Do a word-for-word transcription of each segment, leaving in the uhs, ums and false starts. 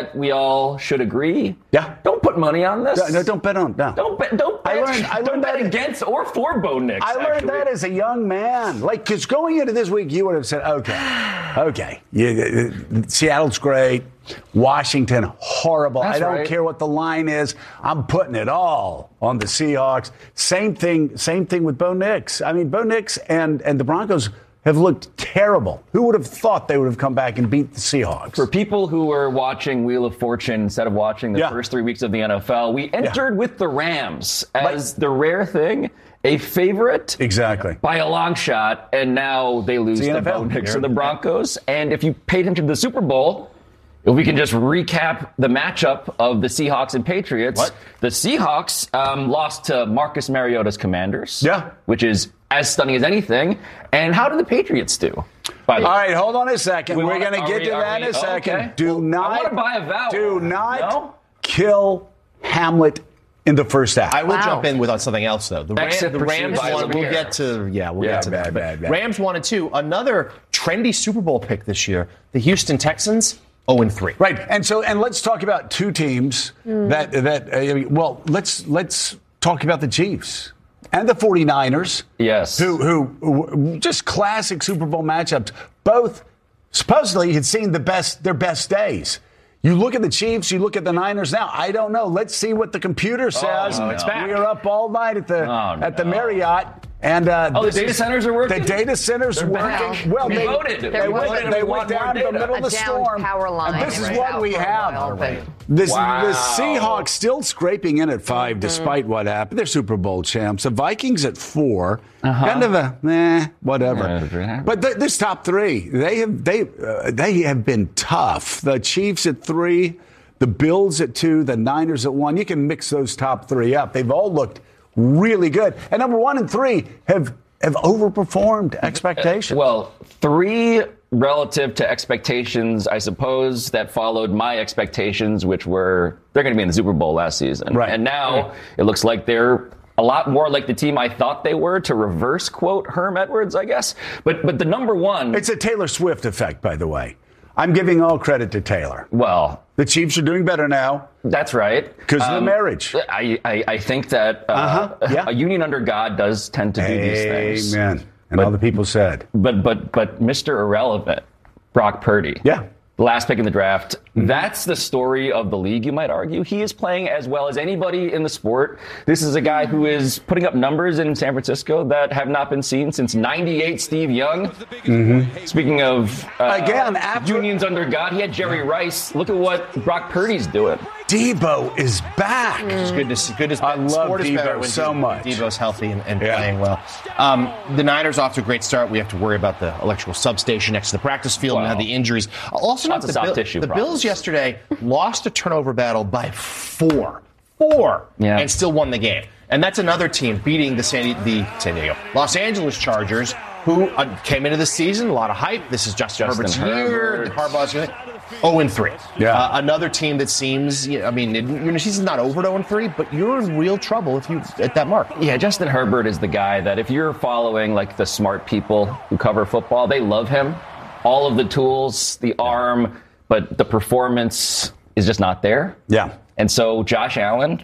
that we all should agree. Yeah. Don't put money on this. No, no don't bet on no. Don't bet. Don't bet. I learned, I learned don't bet that against or for Bo Nix. I learned actually. that as a young man. Like, because going into this week, you would have said, okay, okay, you, uh, Seattle's great. Washington, horrible. That's I don't right. care what the line is. I'm putting it all on the Seahawks. Same thing, same thing with Bo Nix. I mean, Bo Nix and, and the Broncos have looked terrible. Who would have thought they would have come back and beat the Seahawks? For people who were watching Wheel of Fortune instead of watching the Yeah. first three weeks of the N F L, we entered Yeah. with the Rams as Like- the rare thing, a favorite Exactly. by a long shot, and now they lose It's the to N F L. Bo Nix Yeah. and the Broncos. And if you paid attention to the Super Bowl, if we can just recap the matchup of the Seahawks and Patriots, What? the Seahawks um, lost to Marcus Mariota's Commanders, Yeah. which is as stunning as anything. And how did the Patriots do? By the All way? right, hold on a second. We We're wanna- going to are get we- to are that we- in a second. okay. Do Well, not. I wanna buy a vowel. Do not No? kill Hamlet in the first half. I will Wow. jump in with on something else, though. The, Ram, Exit the pursuit Rams by won. over We'll here. get to yeah, we'll Yeah, get to bad, that. But bad, bad. Rams one and two. Another trendy Super Bowl pick this year. The Houston Texans zero and three. Right, and so and let's talk about two teams that that uh, I mean, well, let's let's talk about the Chiefs and the 49ers. Yes. Who who, who just classic Super Bowl matchups. Both supposedly had seen the best their best days. You look at the Chiefs, you look at the Niners now. I don't know. Let's see what the computer says. no. It's back. We are up all night at the Oh, at the no. Marriott. And uh, Oh, the this data is- centers are working? The data centers They're working. back. Well, We they voted. They, We went, voted and they we went want more down to the data. middle of A the downed storm. power line And this is right what now we for a have. while, but- This, Wow. The Seahawks still scraping in at five, Mm-hmm. despite what happened. They're Super Bowl champs. The Vikings at four, kind of a eh, whatever. Yeah. But th- this top three, they have they uh, they have been tough. The Chiefs at three, the Bills at two, the Niners at one. You can mix those top three up. They've all looked really good. And number one and three have have overperformed expectations. Well, three relative to expectations, I suppose, that followed my expectations, which were they're going to be in the Super Bowl last season. Right. And now it looks like they're a lot more like the team I thought they were, to reverse quote Herm Edwards, I guess. But but the number one, It's a Taylor Swift effect, by the way. I'm giving all credit to Taylor. well, The Chiefs are doing better now that's right. because of the marriage. I, I, I think that uh, Uh-huh, yeah. a union under God does tend to do these things. Amen. And But- all the people said. But but but Mister Irrelevant, Brock Purdy. Yeah. The last pick in the draft. That's the story of the league, you might argue. He is playing as well as anybody in the sport. This is a guy who is putting up numbers in San Francisco that have not been seen since ninety-eight Steve Young. Speaking of uh, Again, after- unions under God, he had Jerry Rice. Look at what Brock Purdy's doing. Debo is back. It's good to see. Good to I love sport is Debo better when so Debo- much. Debo's healthy and, and Yeah. playing well. Um, the Niners off to a great start. We have to worry about the electrical substation next to the practice field Wow. and now the injuries. Also, Lots note of the, soft Bill- tissue the problems. Bills yesterday lost a turnover battle by four, four, Yeah. and still won the game. And that's another team beating the San, the San Diego Los Angeles Chargers, who uh, came into the season a lot of hype. This is Justin, Justin Herbert's year. Herbert. The Harbaugh's going oh and three. Yeah. Uh, another team that seems, you know, I mean, it- your season's not over to oh and three, but you're in real trouble if you at that mark. Yeah, Justin Herbert is the guy that if you're following like the smart people who cover football, they love him. All of the tools, the arm, but the performance is just not there. Yeah. And so Josh Allen,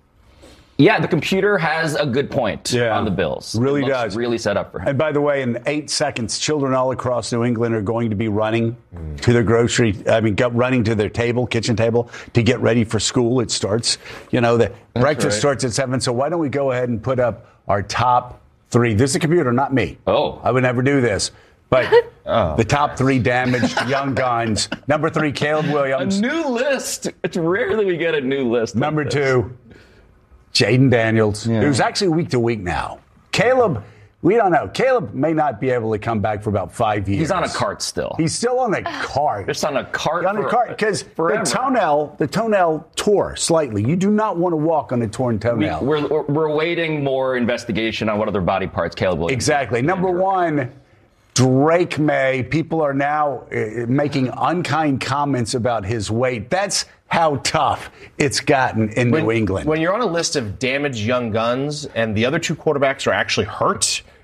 yeah, the computer has a good point Yeah. on the Bills. Really It looks does. really set up for him. And by the way, in eight seconds, children all across New England are going to be running to their grocery, I mean, go- running to their table, kitchen table, to get ready for school. It starts, you know, the breakfast right. starts at seven. So why don't we go ahead and put up our top three? This is a computer, not me. Oh. I would never do this. But the top three damaged young guns. Number three, Caleb A Williams. new list. It's rare that we get a new list. like Number this. two, Jaden Daniels, who's actually week to week now. Caleb, we don't know. Caleb may not be able to come back for about five years. He's on a cart still. He's still on the cart. Just on a cart. on a for- cart because the forever. toenail, the toenail tore slightly. You do not want to walk on a torn We, toenail. we're, we're we're waiting more investigation on what other body parts Caleb Williams. Exactly. Number one, Drake May. People are now uh, making unkind comments about his weight. That's how tough it's gotten in New England. When you're on a list of damaged young guns and the other two quarterbacks are actually hurt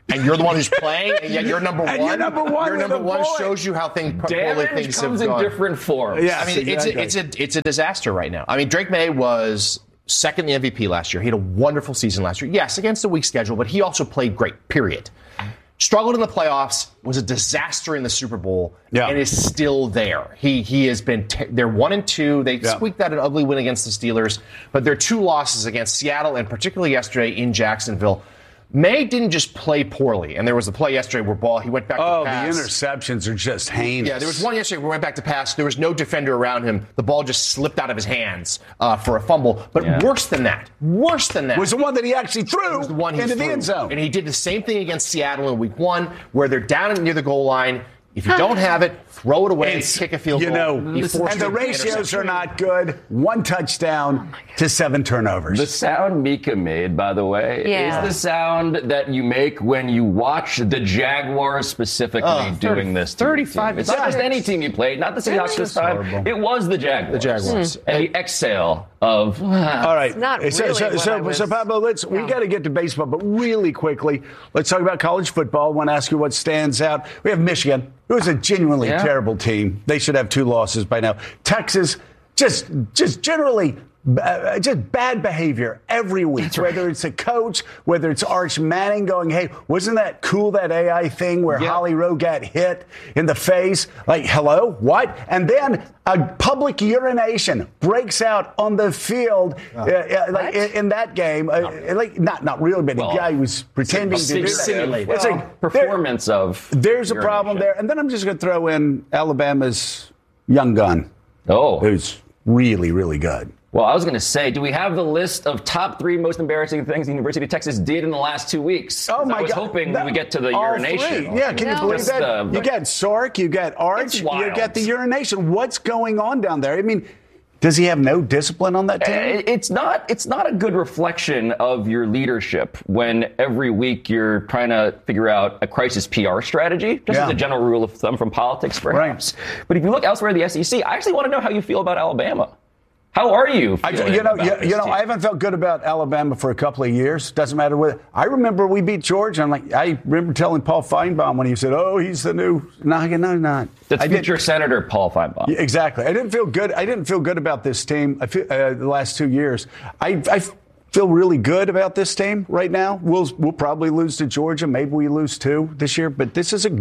and you're the one who's playing, and yet you're number And one. you're number one Your with number a one point. shows you how things, poorly Damage things comes have in gone. different forms. Yeah. I mean, Yes, it's a, it's a it's a disaster right now. I mean, Drake May was second in the M V P last year. He had a wonderful season last year. Yes, against a weak schedule, but he also played great. Period. Struggled in the playoffs, was a disaster in the Super Bowl, Yeah. and is still there. He he has been. Te- they're one and two. They Yeah. squeaked out an ugly win against the Steelers, but their two losses against Seattle and particularly yesterday in Jacksonville. May didn't just play poorly, and there was the play yesterday where ball he went back Oh, to the pass. interceptions are just heinous. Yeah, there was one yesterday where he went back to pass. There was no defender around him. The ball just slipped out of his hands uh, for a fumble. But Yeah. worse than that, worse than that, Was the one that he actually threw was the one he into the threw. end zone. And he did the same thing against Seattle in week one, where they're down near the goal line. If you don't have it, throw it away, It's- kick a field you goal. know, He and forced the an ratios interception. are not good. One touchdown to seven turnovers. The sound Mika made, by the way, Yeah. is the sound that you make when you watch the Jaguars specifically Oh, doing thirty, this. to your thirty-five team. It's not just sacks. any team you played, not the Seahawks this time. horrible. It was the Jaguars. The Jaguars. And the exhale of. All right. not so, really so, what so, I was- so, Pablo, let's we No. got to get to baseball, but really quickly, let's talk about college football. I want to ask you what stands out. We have Michigan, who is a genuinely Yeah. terrible team. They should have two losses by now. Texas, just just generally. Uh, just bad behavior every week, whether it's a coach, whether it's Arch Manning going, hey, wasn't that cool, that A I thing where Yeah. Holly Rowe got hit in the face? Like, hello, what? And then a public urination breaks out on the field uh, uh, like in, in that game. Uh, like, not not really, but Well, the guy was pretending to do that. simulated. It's Well, like, performance of. there- there's a problem urination. there. And then I'm just going to throw in Alabama's young gun, Oh. who's really, really good. Well, I was going to say, do we have the list of top three most embarrassing things the University of Texas did in the last two weeks? Oh my I was God! hoping That- we would get to the all urination. three. Yeah, can you No. believe Just, that? uh, you got Sark, you got Arch, It's you wild. got the urination. What's going on down there? I mean, does he have no discipline on that team? It- It's not. It's not a good reflection of your leadership when every week you're trying to figure out a crisis P R strategy. Just Yeah. as a general rule of thumb from politics, perhaps. But if you look elsewhere in the S E C, I actually want to know how you feel about Alabama. How are you? I, feeling you know, about you, this you know, team? I haven't felt good about Alabama for a couple of years. Doesn't matter what. I remember we beat Georgia. I'm like, I remember telling Paul Feinbaum when he said, "Oh, he's the new." No, no, not. That's I did- future Senator Paul Feinbaum. Yeah, exactly. I didn't feel good. I didn't feel good about this team. I feel, uh, the last two years. I, I feel really good about this team right now. We'll we'll probably lose to Georgia. Maybe we lose two this year. But this is a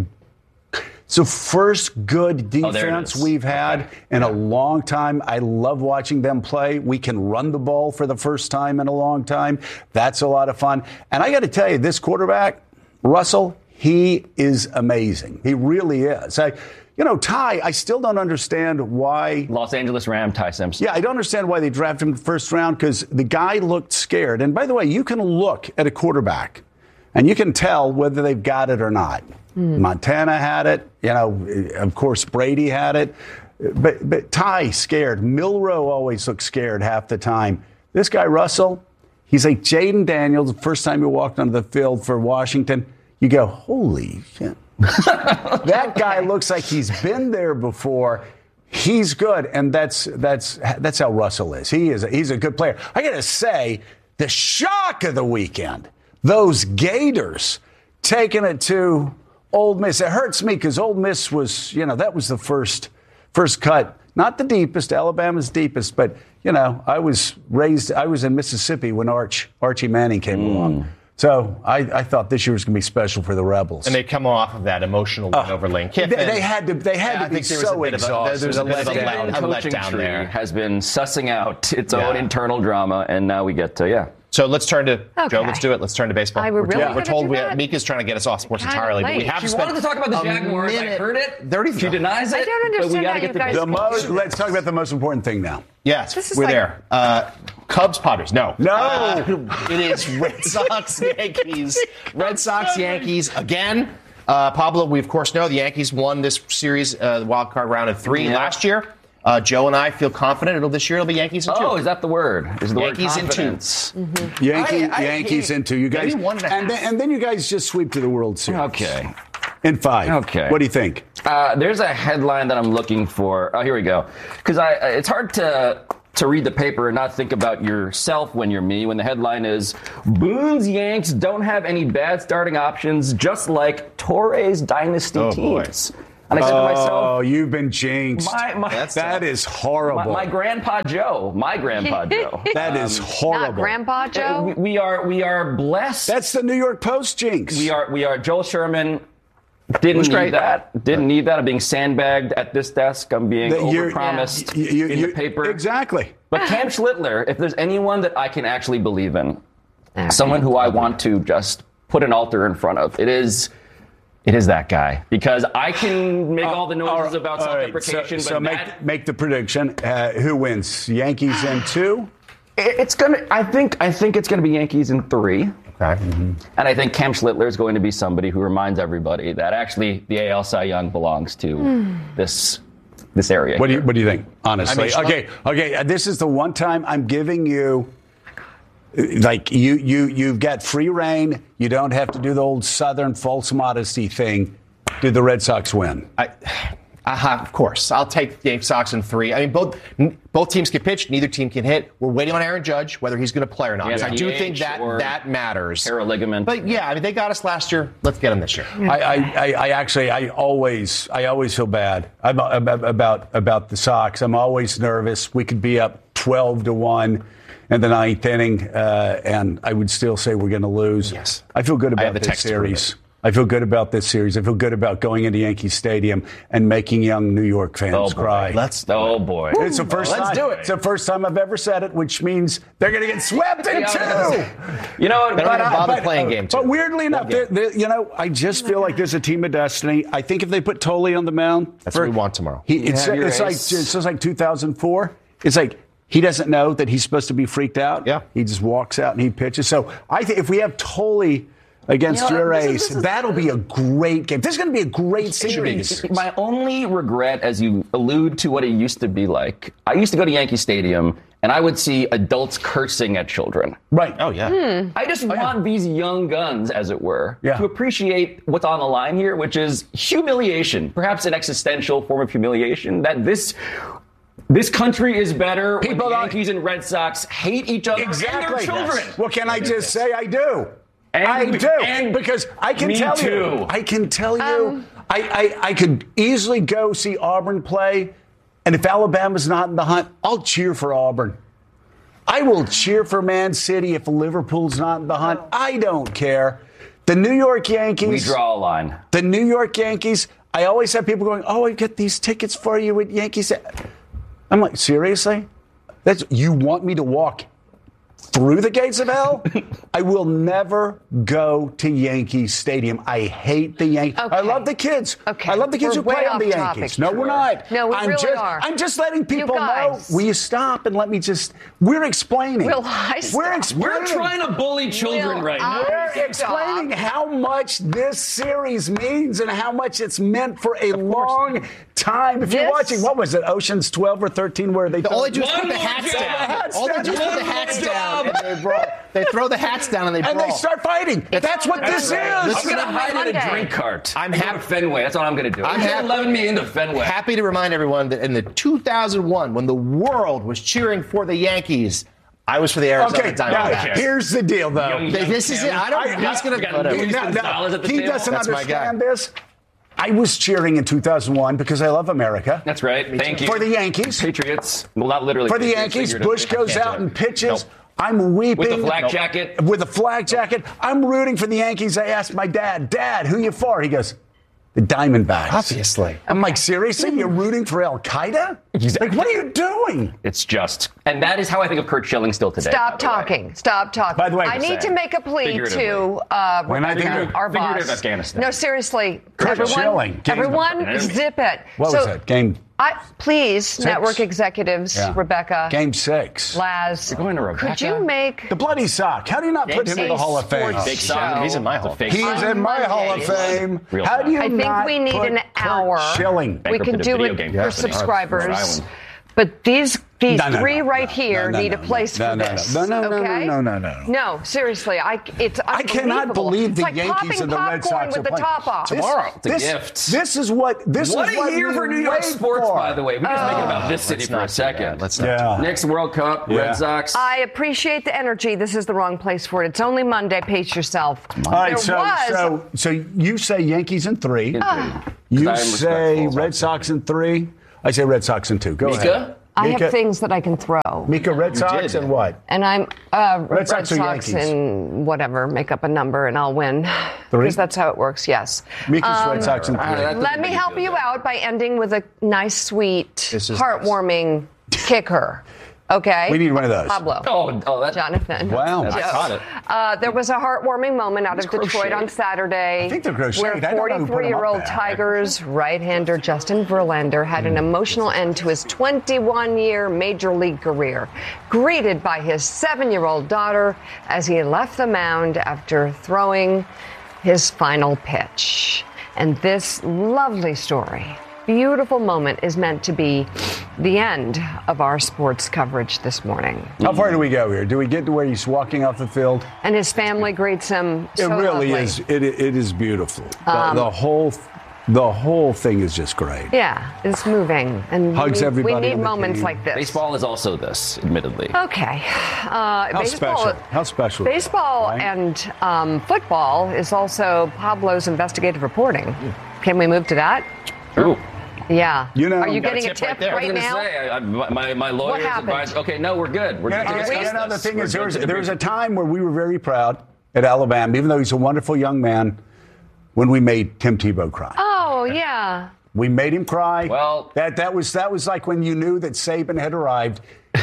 it's the first good Oh, there it defense is. we've had Okay. in a long time. I love watching them play. We can run the ball for the first time in a long time. That's a lot of fun. And I got to tell you, this quarterback, Russell, he is amazing. He really is. I, you know, Ty, I still don't understand why. Los Angeles Ram Ty Simpson. Yeah, I don't understand why they drafted him in the first round because the guy looked scared. And by the way, you can look at a quarterback and you can tell whether they've got it or not. Montana had it. You know, of course, Brady had it. But, but Ty scared. Milroe always looked scared half the time. This guy, Russell, he's like Jaden Daniels. The first time he walked onto the field for Washington, you go, holy shit. That guy looks like he's been there before. He's good, and that's that's that's how Russell is. He is a, he's a good player. I got to say, the shock of the weekend, those Gators taking it to Ole Miss. It hurts me because Ole Miss was, you know, that was the first first cut, not the deepest. Alabama's deepest, but you know, I was raised. I was in Mississippi when Arch Archie Manning came along. So I, I thought this year was going to be special for the Rebels. And they come off of that emotional win over Lane Kiffin. They, they had to. They had Yeah, to I be think there was so a bit of a- exhausted. there's a bit of a The let- a coaching letdown tree there. has been sussing out its Yeah. own internal drama, and now we get to yeah. So let's turn to Okay. Joe. Let's do it. Let's turn to baseball. I were we're really told, we're gonna told do we that? Mika's trying to get us off sports Kinda entirely, but we late. have She to spend wanted to talk about the a Jaguars. I minute- heard it. thirty She denies it. I don't but we understand gotta how get you the guys- the most. Let's talk about the most important thing now. Yes, This is we're like- there. Uh, Cubs, Padres. No. No. Uh, it is Red Sox, Yankees. Red Sox, Yankees again. Uh, Pablo, we of course know the Yankees won this series, uh, the wild card round of three Yeah. last year. Uh, Joe and I feel confident it'll this year it'll be Yankees in two. Oh, is that the word? Is the Yankees word in two. confidence? Yankee, I- I- Yankees he- into you guys, maybe one and a and half. then, and then you guys just sweep to the World Series. Okay. In five. Okay. What do you think? Uh, there's a headline that I'm looking for. Oh, here we go. Because I, it's hard to to read the paper and not think about yourself when you're me, when the headline is, Boone's Yanks don't have any bad starting options, just like Torres dynasty Oh, teams. Boy. And I said oh, to myself, you've been jinxed. My, my, That's that is horrible. My, my grandpa Joe, my grandpa Joe. That is horrible. Not Grandpa Joe? We, we are we are blessed. That's the New York Post jinx. We are we are Joel Sherman. Didn't need great. that. Didn't need that. I'm being sandbagged at this desk. I'm being That you're- overpromised You- you- in you- the paper. Exactly. But Cam Schlittler, if there's anyone that I can actually believe in, someone who I want to just put an altar in front of, it is it is that guy. Because I can make all the noises Uh, about all right, self-deprecation, So, so but make, that, make the prediction. Uh, who wins? Yankees in two? it- it's gonna. I think. I think it's gonna be Yankees in three. Okay. And I think Cam Schlittler is going to be somebody who reminds everybody that actually the A L Cy Young belongs to this this area. What do you here. What do you think? Honestly, I mean, okay, okay. uh, This is the one time I'm giving you, uh, like you you you've got free reign. You don't have to do the old Southern false modesty thing. Did the Red Sox win? I, uh, of course. I'll take the Sox in three. I mean, both n- both teams can pitch. Neither team can hit. We're waiting on Aaron Judge, whether he's going to play or not. Yeah, So I do D H think that or that matters. Tear a ligament. But yeah, I mean, they got us last year. Let's get them this year. I, I, I, I actually, I always, I always feel bad about, about about the Sox. I'm always nervous. We could be up twelve to one in the ninth inning, uh, and I would still say we're going to lose. Yes. I feel good I have about the this text to prove series. it. I feel good about this series. I feel good about going into Yankee Stadium and making young New York fans Oh, boy. cry. Let's. Oh boy. It's the first Let's time. do it. It's the first time I've ever said it, which means they're going to get swept in two. You know what? They don't but even I- bother but- playing game two. But weirdly enough, game. they're- they're- you know, I just feel like there's a team of destiny. I think if they put Toley on the mound, That's what we want tomorrow. He, it's have your it's like ace. it's just like two thousand four. It's like he doesn't know that he's supposed to be freaked out. Yeah. He just walks out and he pitches. So I think if we have Toley against You know, your this is- ace, this is- that'll be a great game. This is going to be a great series. My only regret, as you allude to what it used to be like, I used to go to Yankee Stadium and I would see adults cursing at children. Right. Oh, yeah. I just want these young guns, as it were, Yeah. to appreciate what's on the line here, which is humiliation, perhaps an existential form of humiliation, that this this country is better People when the don't- Yankees and Red Sox hate each other Exactly. and their children. What can I just say? I do. And I we- do. and because I can me tell you. too. I can tell you. Um, I, I, I could easily go see Auburn play, and if Alabama's not in the hunt, I'll cheer for Auburn. I will cheer for Man City if Liverpool's not in the hunt. I don't care. The New York Yankees. We draw a line. The New York Yankees. I always have people going, "Oh, I get these tickets for you at Yankees." I'm like, seriously? That's you want me to walk through the gates of hell? I will never go to Yankee Stadium. I hate the Yankees. I Okay. love the kids. Okay. I love the kids We're who play way on the off Yankees. topic, No, Troy. we're not. No, we I'm really just, are. I'm just letting people know. guys. Will you stop and let me just? We're explaining. Will I stop? We're explaining. We're trying to bully children Will right now. I- We're explaining how much this series means and how much it's meant for a long time. If you're This- watching, what was it, Ocean's twelve or thirteen, where they All they throw- do is put One the more hats job. down. All they do is put the One hats more down job. and they brawl. They throw the hats down and they and brawl. they start fighting. That's what this right. is. Listen, I'm gonna hide in Monday. a drink cart. I'm Go to happy- Fenway. That's what I'm gonna do. I'm I'm happy- loving me into Fenway. Happy to remind everyone that in the two thousand one, when the world was cheering for the Yankees, I was for the Arizona Okay, now Diamondbacks. here's the deal, though. Young- This is it. I don't. I- he's gonna. I got whatever. Luis Now- now, Gonzalez at the he table. doesn't That's my understand guy. this. I was cheering in two thousand one because I love America. That's right. Thank you. For the Yankees. Patriots. Well, not literally. For the Patriots, Yankees, figuratively. Bush goes Can't out do and it. pitches. Nope. I'm weeping. With the flak Nope. jacket. With the flag jacket. I'm rooting for the Yankees. I asked my dad, Dad, who you for? He goes, the Diamondbacks. Obviously. I'm like, seriously? You're rooting for Al Qaeda? Exactly. Like, what are you doing? It's just, and that is how I think of Kurt Schilling still today. Stop by the way. talking. Stop talking. By the way, I just need to saying. make a plea Figuratively. to uh, When I think Rebecca, of our figurative boss. Afghanistan. No, seriously. Kurt everyone, Schilling. Game- everyone, zip it. What so, was that? Game I, please, network executives, Yeah. Rebecca, Game six. Laz. You're going to Rebecca? Could you make The bloody sock. How do you not put him in the a Hall of Fame? sports Fake show? sock. He's in my It's a Hall. fake He's sock. in my Monday. Hall of Fame. Real How time. do you I think not we need put an Kurt hour. Schilling. We can Bankrupted a do video it game for company. subscribers. Rhode Island. But these these No, no, three no, right no, here no, no, need no, a place no, for no, this. no, no, no, okay? no, no, no, no. No, seriously, I it's I cannot unbelievable. believe it's the like Yankees popping and the Red popcorn Sox with are the playing top off. Tomorrow. It's a this, gift. This is what this What is a what year we for New York wait sports, for. by the way. We just make it about this city Let's for a not do second. that. Let's not Yeah. do that. Knicks World Cup, Yeah. Red Sox. I appreciate the energy. This is the wrong place for it. It's only Monday. Pace yourself. All right, there so, was so so you say Yankees in three. In three. You I am say respectful. Red Sox in three. I say Red Sox in two. Go Mika? ahead. I Mika, have things that I can throw. Mika, Red Sox did. and what? And I'm uh, Red, Sox or Sox Yankees? and whatever, make up a number and I'll win. Three? Because that's how it works, yes. Mika's Red Sox in three. Uh, that- Let me make it help feel you good. out by ending with a nice, sweet, This is heartwarming kicker. Okay? We need one of those. Pablo. Oh, oh, that. Jonathan. Wow. I caught it. Uh, there was a heartwarming moment out of It's Detroit crocheted. on Saturday. I think they're crocheted. Where I don't know who put 'em up forty-four-year-old there. Tigers right-hander Justin Verlander had an emotional end to his twenty-one-year Major League career, greeted by his seven-year-old daughter as he left the mound after throwing his final pitch. And this lovely story, beautiful moment, is meant to be the end of our sports coverage this morning. How far do we go here? Do we get to where he's walking off the field? And his family greets him so It really lovely. is. It, it is beautiful. The, the whole, the whole thing is just great. Yeah, it's moving. And Hugs we need, everybody We need on the moments team. like this. Baseball is also this, admittedly. Okay. Uh, How baseball, special? How special? is it, Baseball right? and um, football is also Pablo's investigative reporting. Can we move to that? Ooh. Yeah. You know- Are you Got a getting a tip right tip there. I was right going to now? say, I, I, my, my lawyers happened? advised, okay, no, we're good. We're Yeah, good to and- discuss and now the this. thing We're is, there good was, to there was a agree. time where we were very proud at Alabama, even though he's a wonderful young man, when we made Tim Tebow cry. Oh, yeah. We made him cry. Well- that that was that was like when you knew that Saban had arrived,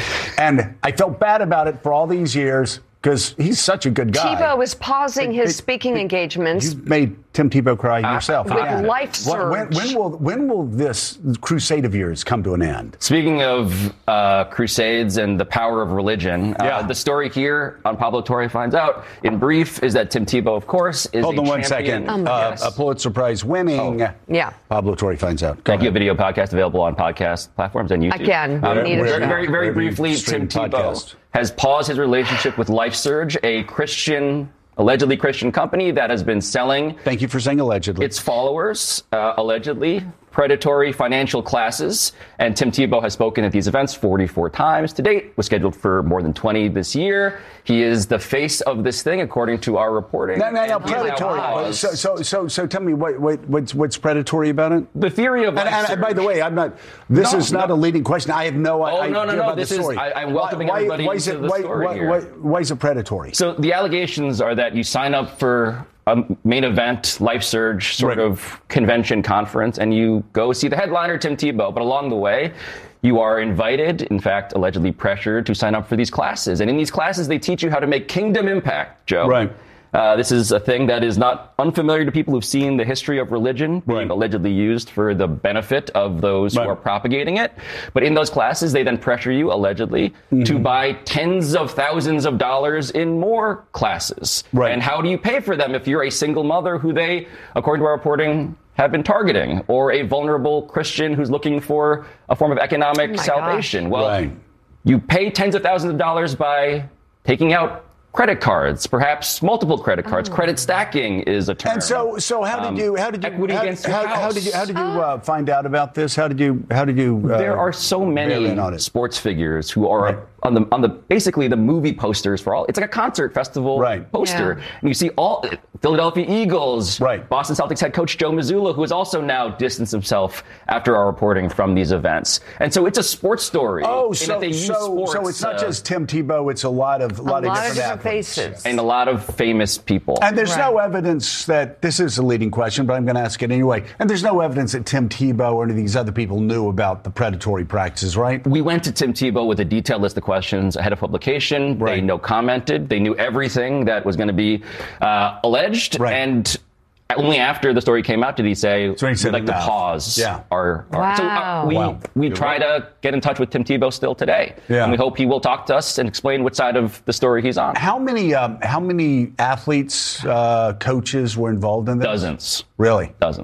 and I felt bad about it for all these years because he's such a good guy. Tebow is pausing his It- speaking it- engagements. You made Tim Tebow cry yourself. with again. life When- When, surge. when will when will this crusade of yours come to an end? Speaking of uh, crusades and the power of religion, Yeah. uh, the story here on Pablo Torre Finds Out, in brief, is that Tim Tebow, of course, is Hold a on one champion. second. Oh, my uh, Yes. a Pulitzer Prize winning. Yeah. Pablo Torre Finds Out. Go Thank you. A ahead. video podcast available on podcast platforms and YouTube. Again, we Um, need a very, show. very, very Wherever you briefly, stream Tim Tebow podcasts. has paused his relationship with LifeSurge, a Christian, allegedly Christian company that has been selling Thank you for saying allegedly. its followers, uh, allegedly, predatory financial classes. And Tim Tebow has spoken at these events forty-four times to date, was scheduled for more than twenty this year. He is the face of this thing, according to our reporting. no, no, no, And he now predatory. paused. So, so, so, so, tell me what, what, what's, what's predatory about it? The theory of And, and, LifeSurge- and by the way, I'm not. This No, is not no. a leading question. I have no Oh, idea no, no, no, about this the is- story. I- I'm welcoming why, everybody why is into it, the why, story why, here. why, why is it predatory? So the allegations are that you sign up for a main event, LifeSurge sort Right. of convention conference, and you go see the headliner, Tim Tebow. But along the way, you are invited, in fact, allegedly pressured to sign up for these classes. And in these classes, they teach you how to make kingdom impact, Joe. Right. Uh, this is a thing that is not unfamiliar to people who've seen the history of religion being Right. allegedly used for the benefit of those Right. who are propagating it. But in those classes, they then pressure you, allegedly, Mm-hmm. to buy tens of thousands of dollars in more classes. Right. And how do you pay for them if you're a single mother who they, according to our reporting, have been targeting, or a vulnerable Christian who's looking for a form of economic Oh my salvation? Well, Right. you pay tens of thousands of dollars by taking out credit cards, perhaps multiple credit cards. Oh. Credit stacking is a term. And so, so how did Um, you? How did you? equity how, against your how, house. how did you? How did you uh, find out about this? How did you? How did you? Uh, There are so bail many in on it? sports figures who are Right. on the on the basically the movie posters for all. It's like a concert festival Right. poster, Yeah. and you see all Philadelphia Eagles, Right. Boston Celtics head coach Joe Mazzulla, who has also now distanced himself after our reporting from these events. And so it's a sports story. Oh, in so that they use so sports, so it's not uh, just Tim Tebow. It's a lot of A lot, lot of of different, different athletes. faces. and a lot of famous people. And there's no Right. evidence that this is a leading question, but I'm going to ask it anyway. And there's no evidence that Tim Tebow or any of these other people knew about the predatory practices, right? We went to Tim Tebow with a detailed list of questions ahead of publication. They Right. no commented. They knew everything that was going to be uh, alleged. Right. And only after the story came out did he say, So he said we'd like to enough. pause Yeah. our... our So uh, Wow. we, Wow. we try to get in touch with Tim Tebow still today. Yeah. And we hope he will talk to us and explain what side of the story he's on. How many um, how many athletes, uh, coaches were involved in this? Dozens. Really? Dozens.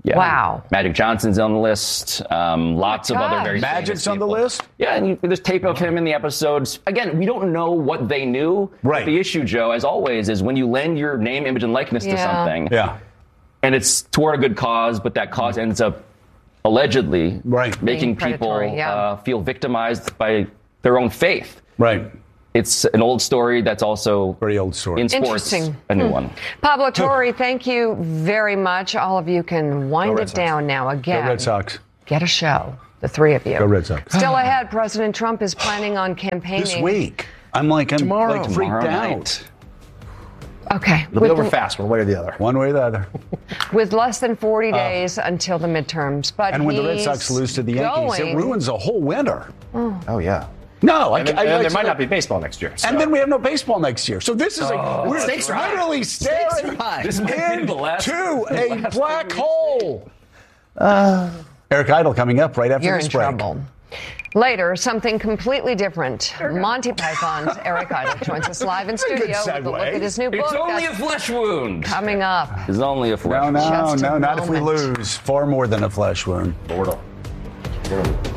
Yeah. Wow. Magic Johnson's on the list. Um, lots Oh of my other gosh. very famous Magic's on the people. list? Yeah, and you, there's tape of him in the episodes. Again, we don't know what they knew. Right. But the issue, Joe, as always, is when you lend your name, image, and likeness to Yeah. something, Yeah. and it's toward a good cause, but that cause ends up allegedly Right. making Being people predatory, yeah. uh, feel victimized by their own faith. Right. It's an old story that's also Very old story. in sports Interesting. a new Hmm. one. Pablo Torre, thank you very much. All of you can wind Red it Sox. down now Go again. Red Sox. Get a show, the three of you. Go Red Sox. Still ahead, President Trump is planning on campaigning. This week. I'm like, I'm Tomorrow. like freaked Tomorrow out. night. Okay. It'll be over the- fast, one way or the other. One way or the other. with less than forty days until the midterms. But And when the Red he's Sox lose to the Yankees, going- it ruins a whole winter. Oh, yeah. No, I, And, then, I, I, and there I- might not be baseball next year. so- And then we have no baseball next year. So this is like we're Stakes are high. literally staring This might be the last- into the a last black three hole. Eric Idle coming up right after You're this in break. trouble. Later, something completely different. Monty Python's Eric Idle joins us live in That's a good studio with a look segue. at his new book. It's only a That's flesh wound. coming up. It's only a flesh No, wound. no, Just a no, not if we moment. lose. Far more than a flesh wound. Bordeaux.